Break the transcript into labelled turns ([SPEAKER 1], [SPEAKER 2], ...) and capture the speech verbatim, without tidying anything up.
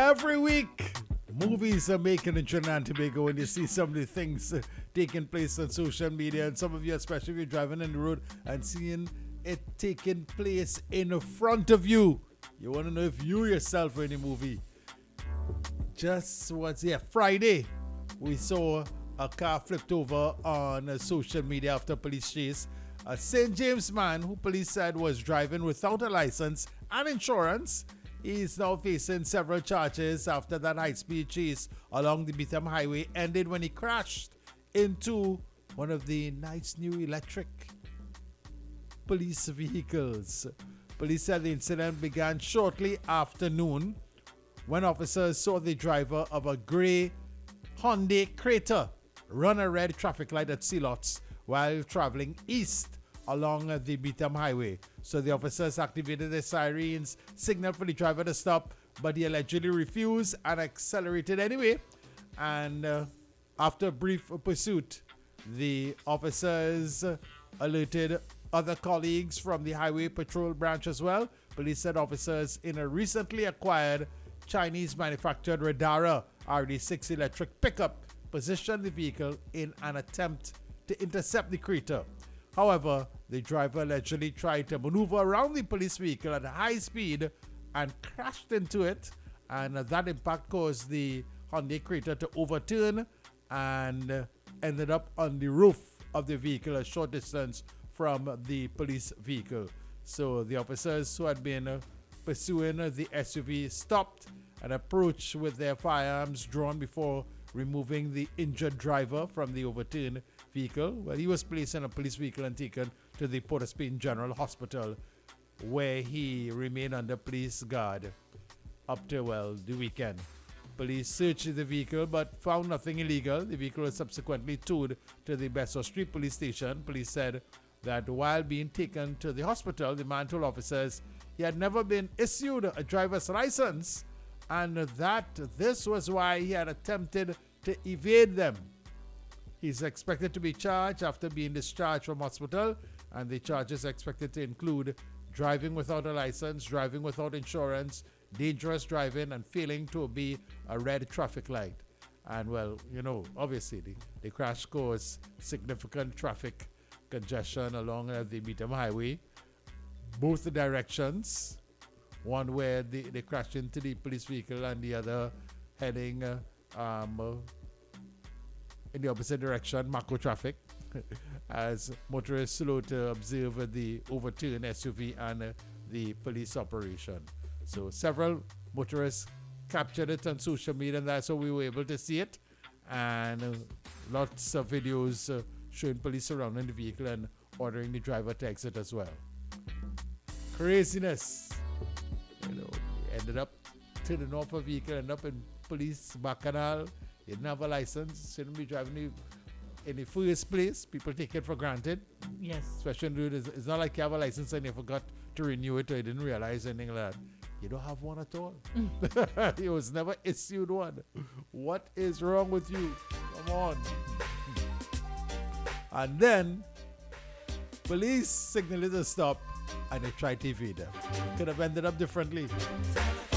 [SPEAKER 1] Every week, movies are making in Trinidad and Tobago when you see some of the things uh, taking place on social media, and some of you, especially if you're driving on the road and seeing it taking place in front of you. You want to know if you yourself are in the movie. Just what's here, Friday, we saw a car flipped over on uh, social media after police chase. A Saint James man who police said was driving without a license and insurance. He's now facing several charges after that high-speed chase along the Beetham Highway ended when he crashed into one of the nice new electric police vehicles. Police said the incident began shortly after noon when officers saw the driver of a grey Hyundai Creta run a red traffic light at Sealots while traveling east along the Beetham Highway. So the officers activated their sirens, signaled for the driver to stop, but he allegedly refused and accelerated anyway. And uh, after a brief pursuit, the officers alerted other colleagues from the Highway Patrol branch as well. Police said officers in a recently acquired Chinese-manufactured Radara R D six electric pickup positioned the vehicle in an attempt to intercept the Creta. However, the driver allegedly tried to maneuver around the police vehicle at high speed and crashed into it, and that impact caused the Hyundai Creta to overturn and ended up on the roof of the vehicle a short distance from the police vehicle. So the officers who had been pursuing the S U V stopped and approached with their firearms drawn before removing the injured driver from the overturned vehicle. Well, he was placed in a police vehicle and taken to the Port of Spain General Hospital, where he remained under police guard up to, well, the weekend. Police searched the vehicle but found nothing illegal. The vehicle was subsequently towed to the Besseau Street Police Station. Police said that while being taken to the hospital, the man told officers he had never been issued a driver's license and that this was why he had attempted to evade them. He's expected to be charged after being discharged from hospital, and the charges are expected to include driving without a license, driving without insurance, dangerous driving, and failing to obey a red traffic light. And well, you know, obviously the, the crash caused significant traffic congestion along uh, the Beetham Highway, both directions. One where they, they crashed into the police vehicle and the other heading uh, um, uh, in the opposite direction, macro traffic, as motorists slow to observe the overturned S U V and uh, the police operation. So several motorists captured it on social media, and that's how we were able to see it. And uh, lots of videos uh, showing police surrounding the vehicle and ordering the driver to exit as well. Craziness. You know, ended up to the north of vehicle, ended up in police bacchanal. You didn't have a license, shouldn't be driving you in the first place. People take it for granted.
[SPEAKER 2] Yes.
[SPEAKER 1] Especially when it's, it's not like you have a license and you forgot to renew it or you didn't realize anything like that. You don't have one at all. Mm. You was never issued one. What is wrong with you? Come on. And then police signaled a stop and they tried to evade them. Could have ended up differently.